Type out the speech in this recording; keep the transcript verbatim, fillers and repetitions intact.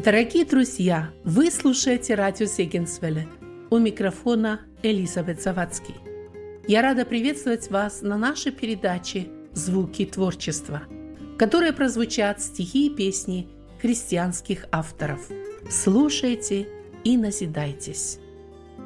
Дорогие друзья, вы слушаете радио Зегенсвелле. У микрофона Элизабет Завадский. Я рада приветствовать вас на нашей передаче «Звуки творчества», в которой прозвучат стихи и песни христианских авторов. Слушайте и назидайтесь.